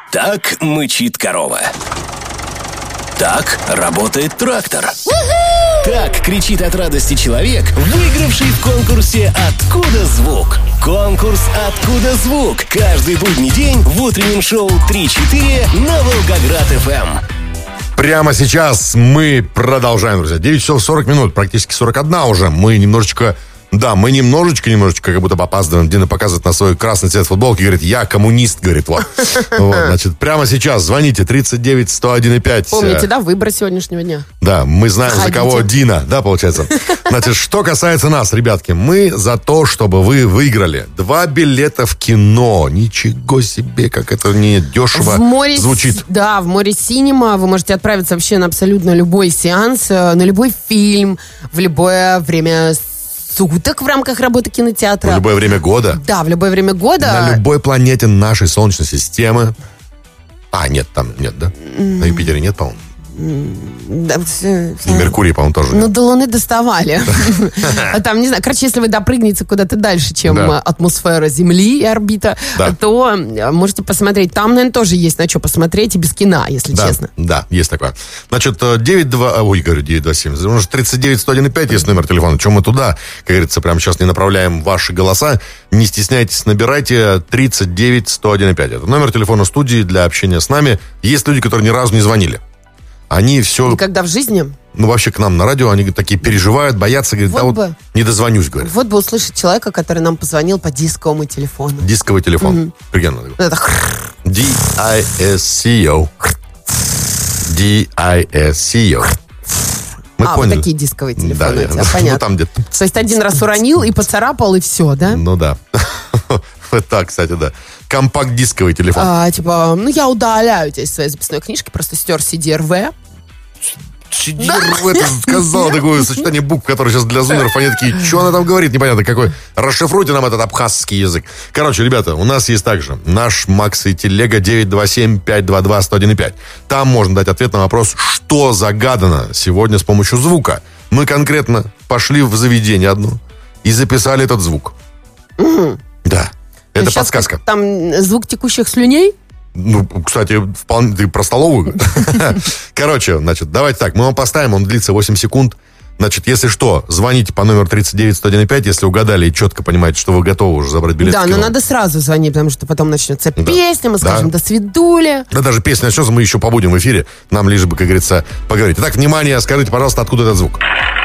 Так мычит корова. Так работает трактор. Так кричит от радости человек, выигравший в конкурсе «Откуда звук?». Конкурс «Откуда звук?» каждый будний день в утреннем шоу 3-4 на Волгоград-ФМ. Прямо сейчас мы продолжаем, друзья. 9 часов 40 минут, практически 41 уже. Мы немножечко, как будто опаздываем. Дина показывает на свой красный цвет футболки, говорит, я коммунист, говорит, вот. Значит, прямо сейчас звоните 39-101-5. Помните, да, выбор сегодняшнего дня? Да, мы знаем, за кого Дина, да, получается. Значит, что касается нас, ребятки, мы за то, чтобы вы выиграли 2 билета в кино. Ничего себе, как это не дешево звучит. Да, в Море Синема вы можете отправиться вообще на абсолютно любой сеанс, на любой фильм, в любое время суток в рамках работы кинотеатра. В любое время года. Да, в любое время года. На любой планете нашей Солнечной системы. Нет, там нет, да? На Юпитере нет, по-моему. Да, И Меркурий, по-моему, тоже нет. Ну, до Луны доставали. Там, не знаю, короче, если вы допрыгнете куда-то дальше, чем атмосфера Земли и орбита, то можете посмотреть. Там, наверное, тоже есть на что посмотреть и без кино, если честно. Да, есть такое. Значит, 927, может, 39-101-5 есть номер телефона. Чем мы туда, как говорится, прямо сейчас не направляем ваши голоса. Не стесняйтесь, набирайте 39-101-5. Это номер телефона студии для общения с нами. Есть люди, которые ни разу не звонили. Они все... Никогда в жизни? Ну, вообще к нам на радио, они такие переживают, боятся, говорят, не дозвонюсь, говорят. Вот бы услышать человека, который нам позвонил по дисковому телефону. Дисковый телефон. Прикольно. Это... D-I-S-C-O. D-I-S-C-O. Мы поняли. Вот такие дисковые телефоны у тебя, понятно. Ну, там где-то... То есть один раз уронил и поцарапал, и все, да? Ну, да. Так, кстати, да. Компакт-дисковый телефон. Я удаляю тебя из своей записной книжки, просто стер CDRV. CDRV, ты сказала такое сочетание букв, которые сейчас для зумеров, они такие, что она там говорит, непонятно какой. Расшифруйте нам этот абхазский язык. Короче, ребята, у нас есть также наш Макс и Телега 927-522-101-5. Там можно дать ответ на вопрос, что загадано сегодня с помощью звука. Мы конкретно пошли в заведение одно и записали этот звук. Да. Это подсказка. Там звук текущих слюней? Ну, кстати, вполне ты про столовую. Короче, значит, давайте так, мы вам поставим, он длится 8 секунд. Значит, если что, звоните по номеру 39-101-5, если угадали и четко понимаете, что вы готовы уже забрать билет в кино. Да, но надо сразу звонить, потому что потом начнется песня, мы скажем «до свидули». Да, даже песня начнется, мы еще побудем в эфире, нам лишь бы, как говорится, поговорить. Итак, внимание, скажите, пожалуйста, откуда этот звук?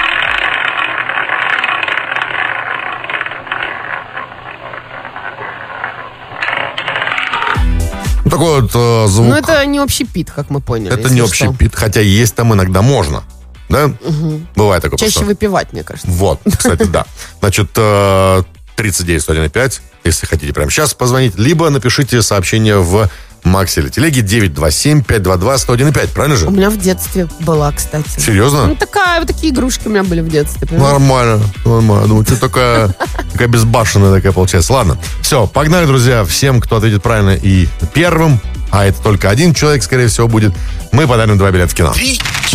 Такой вот звук. Но это не общепит, как мы поняли. Это не общепит, хотя есть там иногда можно. Да? Бывает такое. Чаще выпивать, мне кажется. Вот, кстати, да. Значит, 39-101-5, если хотите прямо сейчас позвонить, либо напишите сообщение в Максе или Телеге 927-522-101-5, правильно же? У меня в детстве была, кстати. Серьезно? Вот такие игрушки у меня были в детстве. Нормально. Думаю, ты такая безбашенная такая получается. Ладно, все, погнали, друзья. Всем, кто ответит правильно и первым, а это только один человек, скорее всего, будет, мы подарим 2 билета в кино.